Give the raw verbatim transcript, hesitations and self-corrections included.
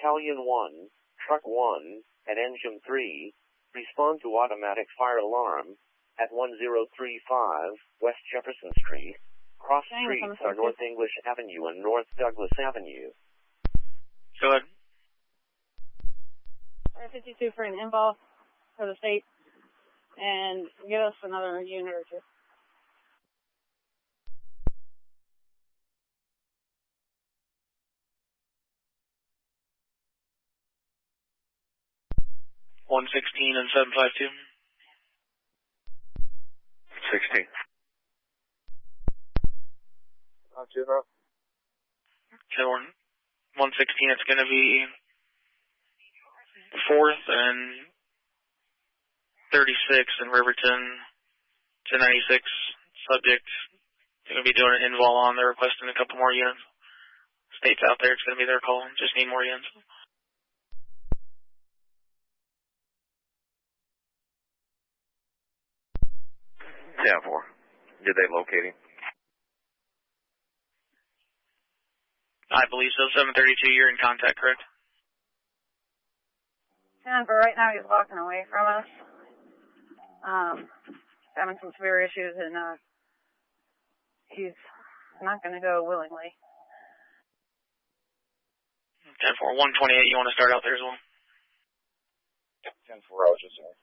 Battalion one, Truck one, and Engine three, respond to automatic fire alarm at one zero three five West Jefferson Street. Cross streets are North English Avenue and North Douglas Avenue. Go ahead. fifty-two for an involve for the state, and give us another unit or two. one sixteen and seven five two. sixteen. On two, bro. Okay, one sixteen, it's going to be fourth and thirty-six in Riverton, ten ninety-six. Subject going to be doing an invol on. They're requesting a couple more units. State's out there, it's going to be their call. Just need more units. ten four. Did they locate him? I believe so. seven thirty-two, you're in contact, correct? And for right now, he's walking away from us. Um, having some severe issues, and uh, he's not going to go willingly. ten four, one twenty-eight, you want to start out there as well? ten four, I was just saying.